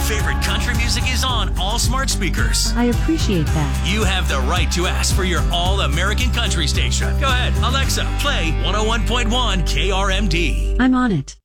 favorite country music is on all smart speakers. I appreciate that. You have the right to ask for your all-American country station. Go ahead, Alexa, play 101.1 KRMD. I'm on it.